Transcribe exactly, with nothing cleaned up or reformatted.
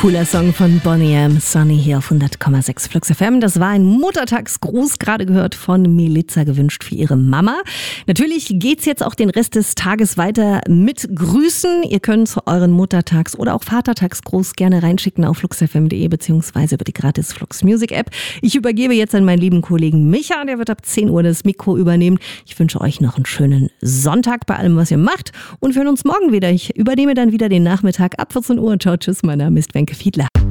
Cooler Song von Boney M. Sunny hier auf hundert Komma sechs Flux F M. Das war ein Muttertagsgruß, gerade gehört von Melissa, gewünscht für ihre Mama. Natürlich geht's jetzt auch den Rest des Tages weiter mit Grüßen. Ihr könnt euren Muttertags- oder auch Vatertagsgruß gerne reinschicken auf flux f m punkt de beziehungsweise über die gratis Flux Music App. Ich übergebe jetzt an meinen lieben Kollegen Micha, der wird ab zehn Uhr das Mikro übernehmen. Ich wünsche euch noch einen schönen Sonntag bei allem, was ihr macht, und wir hören uns morgen wieder. Ich übernehme dann wieder den Nachmittag ab vierzehn Uhr. Ciao, tschüss, mein Name ist Wenke Fiedler.